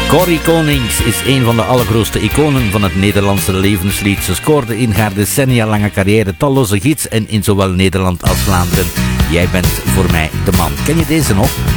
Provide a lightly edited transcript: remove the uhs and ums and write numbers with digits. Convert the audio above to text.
Corrie Konings is een van de allergrootste iconen van het Nederlandse levenslied. Ze scoorde in haar decennia lange carrière talloze hits en in zowel Nederland als Vlaanderen. Jij bent voor mij de man. Ken je deze nog?